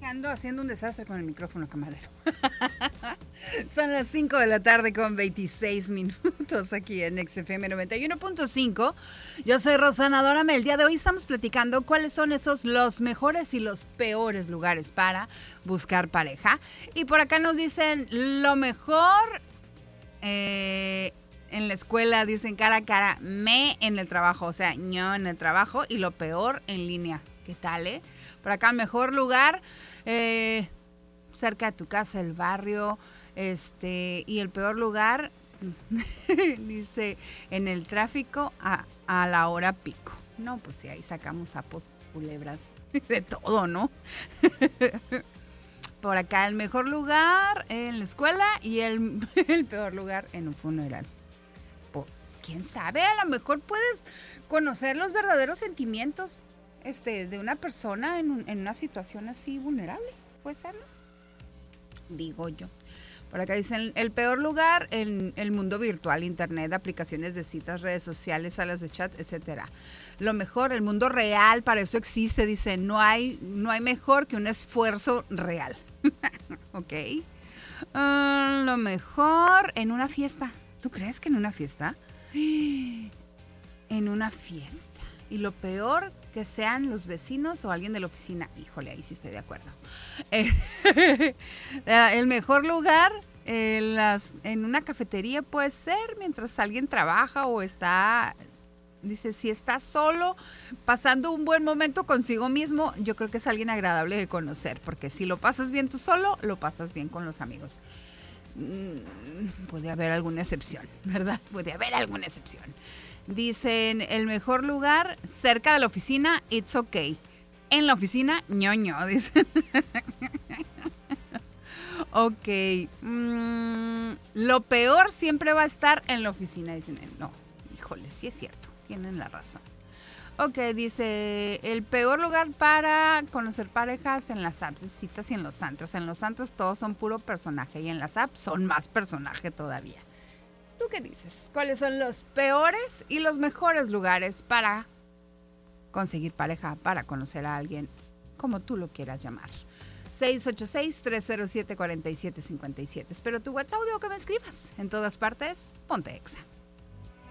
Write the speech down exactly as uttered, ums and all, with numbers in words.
Ando haciendo un desastre con el micrófono, camarero. Son las cinco de la tarde con veintiséis minutos aquí en X F M noventa y uno punto cinco. Yo soy Rosana Dórame. El día de hoy estamos platicando cuáles son esos los mejores y los peores lugares para buscar pareja. Y por acá nos dicen lo mejor eh, en la escuela, dicen cara a cara, me en el trabajo, o sea, ño en el trabajo, y lo peor en línea. ¿Qué tal, eh? Por acá, el mejor lugar, eh, cerca de tu casa, el barrio, este, y el peor lugar, dice, en el tráfico a, a la hora pico. No, pues sí, ahí sacamos sapos, culebras, de todo, ¿no? Por acá, el mejor lugar en la escuela y el, el peor lugar en un funeral. Pues, quién sabe, a lo mejor puedes conocer los verdaderos sentimientos Este, de una persona en, un, en una situación así vulnerable, puede ser, ¿no? Digo yo. Por acá dicen, el peor lugar, el, el mundo virtual, internet, aplicaciones de citas, redes sociales, salas de chat, etcétera. Lo mejor, el mundo real, para eso existe, dice, no hay, no hay mejor que un esfuerzo real. Ok. Uh, lo mejor, en una fiesta. ¿Tú crees que en una fiesta? En una fiesta. Y lo peor, que sean los vecinos o alguien de la oficina. Híjole, ahí sí estoy de acuerdo. Eh, el mejor lugar, eh, las, en una cafetería puede ser mientras alguien trabaja o está, dice, si está solo, pasando un buen momento consigo mismo, yo creo que es alguien agradable de conocer, porque si lo pasas bien tú solo, lo pasas bien con los amigos. Mm, puede haber alguna excepción, ¿verdad? Puede haber alguna excepción. Dicen, el mejor lugar, cerca de la oficina, it's okay. En la oficina, ñoño, dicen. Ok. Mm, lo peor siempre va a estar en la oficina, dicen. No, híjole, sí es cierto, tienen la razón. Ok, dice, el peor lugar para conocer parejas en las apps, citas y en los antros. En los antros todos son puro personaje y en las apps son más personaje todavía. ¿Tú qué dices? ¿Cuáles son los peores y los mejores lugares para conseguir pareja, para conocer a alguien, como tú lo quieras llamar? seis ocho seis, tres cero siete, cuatro siete cinco siete. Espero tu WhatsApp audio que me escribas. En todas partes, ponte Exa.